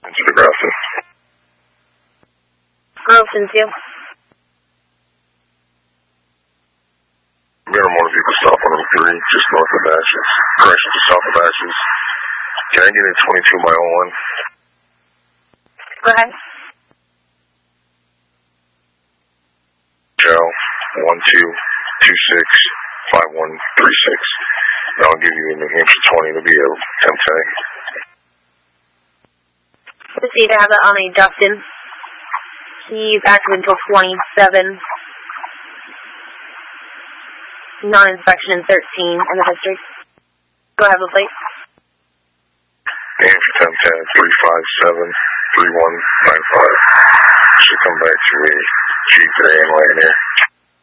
Into the Grafton. Grafton 2. We got a motor vehicle stop on Route 3, just north of Ashes. Correction, just south of Ashes. Can I get in 22 mile 1? Go ahead. Joe, 12265136. And I'll give you a New Hampshire 20 to be a Temtec. Let's see, to have it on a Dustin. He's active until 27. Non-inspection in 13 in the history. Go ahead with plate. New Hampshire 1010 357 3195. Should come back to a G3 and Wagoneer.